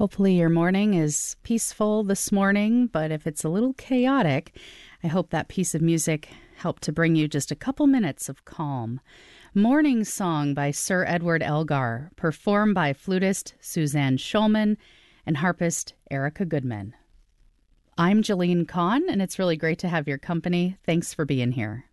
Hopefully, your morning is peaceful this morning, but if it's a little chaotic, I hope that piece of music helped to bring you just a couple minutes of calm. Morning Song by Sir Edward Elgar, performed by flutist Suzanne Schulman and harpist Erica Goodman. I'm Jolene Kahn, and it's really great to have your company. Thanks for being here.